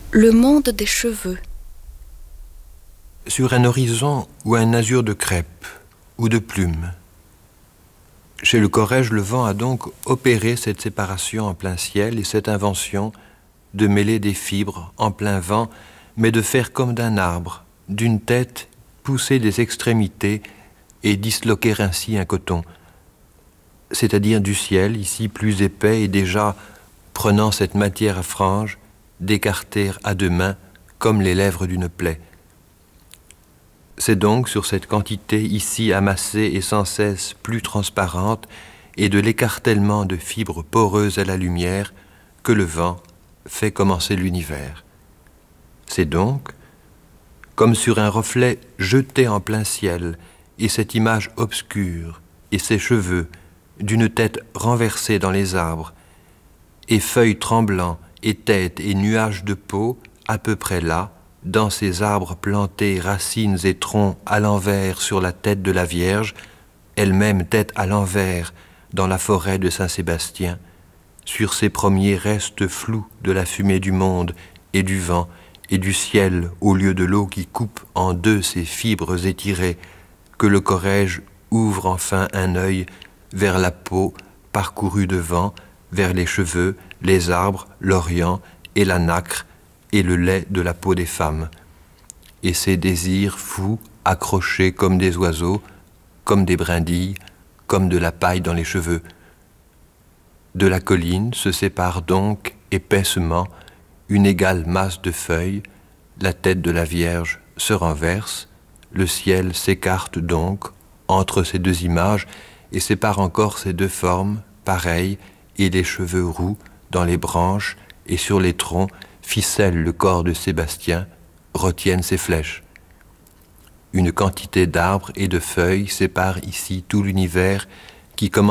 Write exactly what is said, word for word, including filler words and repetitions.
Le monde des cheveux. Sur un horizon ou un azur de crêpe ou de plumes. Chez le Corrège, le vent a donc opéré cette séparation en plein ciel et cette invention de mêler des fibres en plein vent, mais de faire comme d'un arbre, d'une tête, pousser des extrémités et disloquer ainsi un coton, c'est-à-dire du ciel, ici plus épais et déjà prenant cette matière à franges, d'écarter à deux mains comme les lèvres d'une plaie. C'est donc sur cette quantité ici amassée et sans cesse plus transparente et de l'écartèlement de fibres poreuses à la lumière que le vent fait commencer l'univers. C'est donc comme sur un reflet jeté en plein ciel et cette image obscure et ces cheveux d'une tête renversée dans les arbres et feuilles tremblants et têtes et nuages de peau à peu près là, dans ces arbres plantés, racines et troncs à l'envers sur la tête de la Vierge, elle-même tête à l'envers dans la forêt de Saint-Sébastien, sur ces premiers restes flous de la fumée du monde et du vent et du ciel au lieu de l'eau qui coupe en deux ces fibres étirées, que le Corrège ouvre enfin un œil vers la peau parcourue de vent, vers les cheveux, les arbres, l'Orient et la nacre et le lait de la peau des femmes, et ces désirs fous accrochés comme des oiseaux, comme des brindilles, comme de la paille dans les cheveux. De la colline se sépare donc épaissement une égale masse de feuilles, la tête de la Vierge se renverse, le ciel s'écarte donc entre ces deux images et sépare encore ces deux formes pareilles, et les cheveux roux dans les branches et sur les troncs ficellent le corps de Sébastien, retiennent ses flèches. Une quantité d'arbres et de feuilles sépare ici tout l'univers qui commence